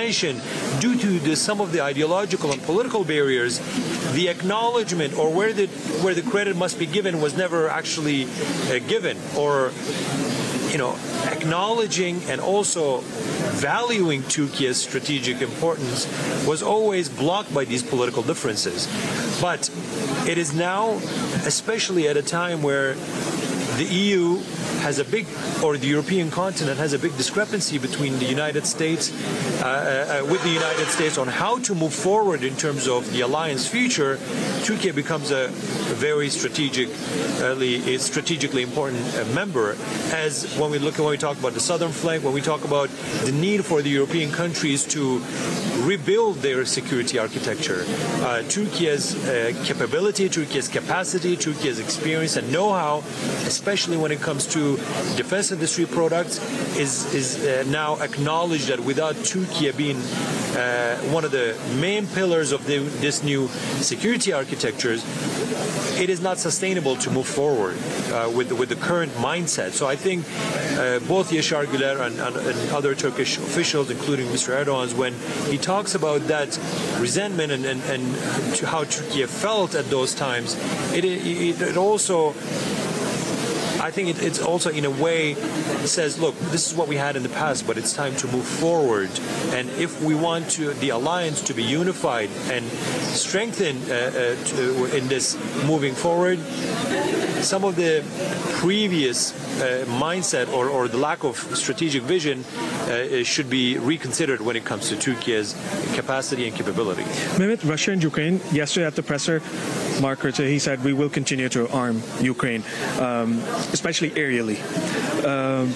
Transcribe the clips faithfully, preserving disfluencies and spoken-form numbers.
mentioned, due to the, some of the ideological and political barriers, the acknowledgement or where the where the credit must be given was never actually uh, given, or you know, acknowledging and also valuing Turkey's strategic importance was always blocked by these political differences. But it is now, especially at a time where the E U has a big, or the European continent has a big discrepancy between the United States, uh, uh, with the United States on how to move forward in terms of the alliance future. Turkey becomes a, a very strategically, strategically important uh, member. As when we look at when we talk about the southern flank, when we talk about the need for the European countries to rebuild their security architecture, uh, Turkey's uh, capability, Turkey's capacity, Turkey's experience and know-how, especially when it comes to defense industry products, is is uh, now acknowledged that without Turkey being uh, one of the main pillars of the, this new security architectures, it is not sustainable to move forward uh, with with the current mindset. So I think uh, both Yaşar Güler and, and, and other Turkish officials, including Mister Erdogan's, when he talks about that resentment and, and, and to how Turkey felt at those times, it, it, it also, I think it, it's also in a way says, look, this is what we had in the past, but it's time to move forward. And if we want to the alliance to be unified and strengthened uh, uh, to, in this moving forward, some of the previous uh, mindset or, or the lack of strategic vision uh, should be reconsidered when it comes to Turkey's capacity and capability. Mehmet, Russia and Ukraine, yesterday at the presser, Mark Rutte, he said we will continue to arm Ukraine, um, especially aerially. Um,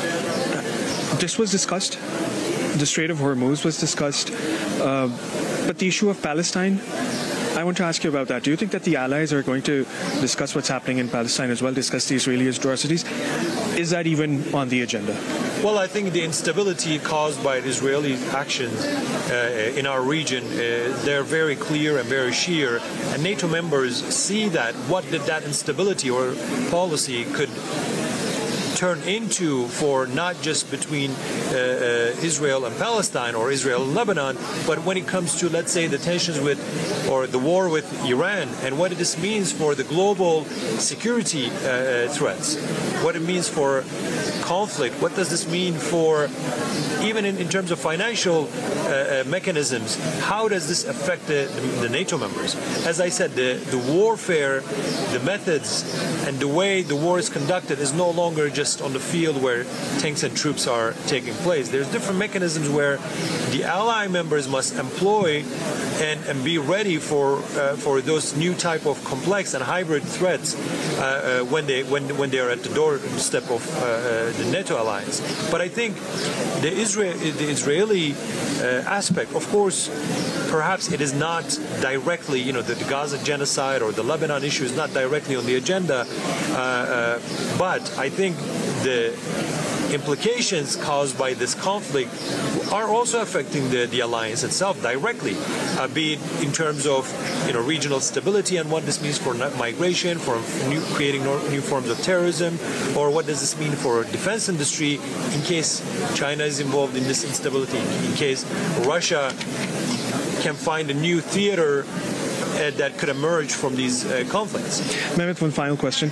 this was discussed. The Strait of Hormuz was discussed. Uh, but the issue of Palestine, I want to ask you about that. Do you think that the allies are going to discuss what's happening in Palestine as well, discuss the Israeli atrocities? Is that even on the agenda? Well, I think the instability caused by Israeli actions uh, in our region, uh, they're very clear and very sheer, and NATO members see that what did that instability or policy could turn into for not just between uh, uh, Israel and Palestine or Israel and Lebanon, but when it comes to, let's say, the tensions with or the war with Iran and what this means for the global security uh, threats, what it means for conflict, what does this mean for even in, in terms of financial uh, uh, mechanisms, how does this affect the, the, the NATO members? As I said, the, the warfare, the methods and the way the war is conducted is no longer just on the field where tanks and troops are taking place. There's different mechanisms where the ally members must employ and, and be ready for uh, for those new type of complex and hybrid threats uh, uh, when they when when they are at the doorstep of uh, uh, the NATO alliance. But I think the Israel the Israeli uh, aspect, of course, perhaps it is not directly, you know, the, the Gaza genocide or the Lebanon issue is not directly on the agenda, uh, uh, but I think the implications caused by this conflict are also affecting the, the alliance itself directly, uh, be it in terms of, you know, regional stability and what this means for migration, for new, creating new forms of terrorism, or what does this mean for defense industry in case China is involved in this instability, in case Russia can find a new theater uh, that could emerge from these uh, conflicts. Mehmet, one final question.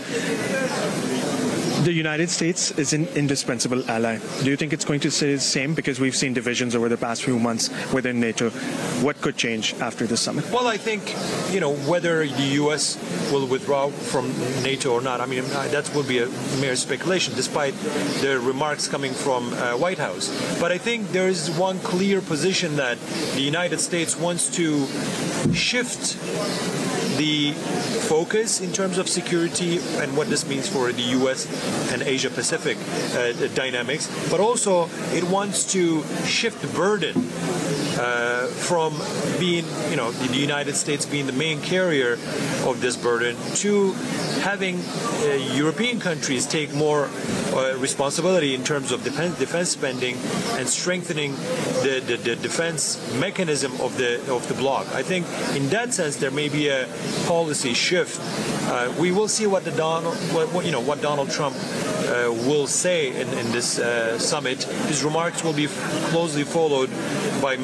The United States is an indispensable ally. Do you think it's going to stay the same? Because we've seen divisions over the past few months within NATO. What could change after this summit? Well, I think, you know, whether the U S will withdraw from NATO or not, I mean, that would be a mere speculation, despite the remarks coming from uh, White House. But I think there is one clear position that the United States wants to shift the focus in terms of security and what this means for the U S and Asia Pacific uh, dynamics, but also it wants to shift the burden uh, from being, you know, the United States being the main carrier of this burden to having uh, European countries take more uh, responsibility in terms of defense, defense spending and strengthening the, the, the defense mechanism of the of the bloc. I think in that sense there may be a policy shift. Uh, we will see what the Donald, what, what, you know, what Donald Trump uh, will say in, in this uh, summit. His remarks will be closely followed by